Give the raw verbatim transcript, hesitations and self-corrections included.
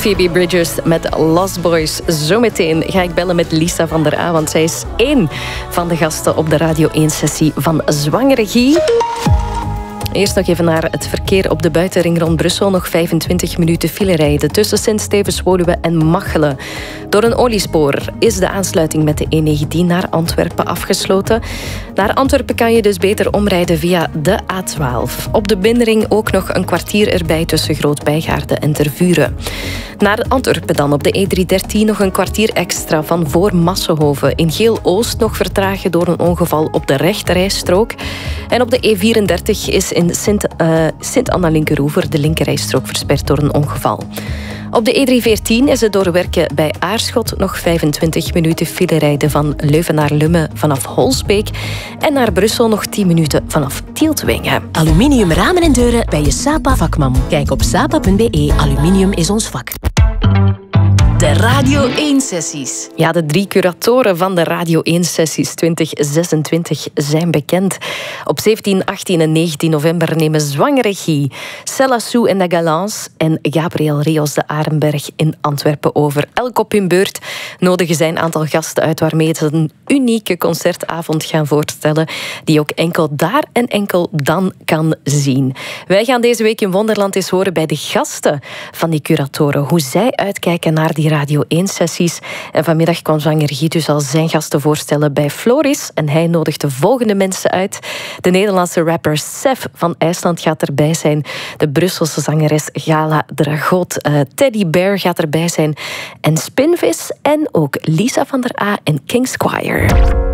Phoebe Bridgers met Lost Boys. Zometeen ga ik bellen met Lisa van der A, want zij is één van de gasten op de Radio één-sessie van Zwangere Guy. Eerst nog even naar het verkeer op de buitenring rond Brussel. Nog vijfentwintig minuten file rijden tussen Sint-Stevens, Woluwe en Machelen. Door een oliespoor is de aansluiting met de E negentien naar Antwerpen afgesloten. Naar Antwerpen kan je dus beter omrijden via de A twaalf. Op de binnenring ook nog een kwartier erbij tussen Groot-Bijgaarde en Tervuren. Naar Antwerpen dan op de E driehonderddertien nog een kwartier extra van voor Massenhoven. In Geel-Oost nog vertragen door een ongeval op de rechterrijstrook. En op de E vierendertig is in Sint, uh, Sint-Anna-Linkeroever de linkerrijstrook versperd door een ongeval. Op de E driehonderdveertien is het door werken bij Aarschot nog vijfentwintig minuten file rijden van Leuven naar Lummen vanaf Holsbeek en naar Brussel nog tien minuten vanaf Tieltwingen. Aluminium ramen en deuren bij je Sapa vakman. Kijk op sapa punt be. Aluminium is ons vak. De Radio één-sessies. Ja, de drie curatoren van de Radio één-sessies twintig zesentwintig zijn bekend. Op zeventien, achttien en negentien november nemen Zwangere Guy, Cella Sou en de Galants en Gabriel Rios de Arenberg in Antwerpen over. Elk op hun beurt nodigen zij een aantal gasten uit waarmee ze een unieke concertavond gaan voorstellen die ook enkel daar en enkel dan kan zien. Wij gaan deze week in Wonderland eens horen bij de gasten van die curatoren hoe zij uitkijken naar die Radio één-sessies. En vanmiddag kwam Zwangere Guy dus al zijn gasten voorstellen bij Floris. En hij nodigt de volgende mensen uit. De Nederlandse rapper Sef van IJsland gaat erbij zijn. De Brusselse zangeres Gala Dragot. Uh, Teddy Bear gaat erbij zijn. En Spinvis en ook Lisa van der A en King Squire.